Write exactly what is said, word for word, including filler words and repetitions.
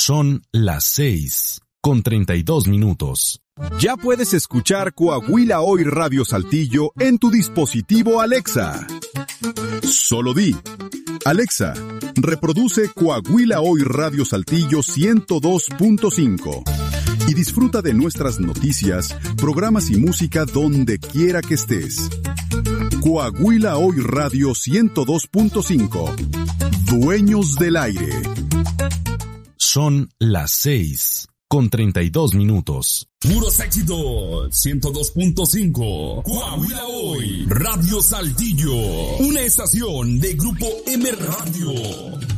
Son las seis con treinta y dos minutos. Ya puedes escuchar Coahuila Hoy Radio Saltillo en tu dispositivo Alexa. Solo di: Alexa, reproduce Coahuila Hoy Radio Saltillo ciento dos punto cinco y disfruta de nuestras noticias, programas y música donde quiera que estés. Coahuila Hoy Radio ciento dos punto cinco. Dueños del aire. Son las seis con treinta y dos minutos. Puros éxitos, ciento dos punto cinco. Coahuila Hoy, Radio Saltillo. Una estación de Grupo M Radio.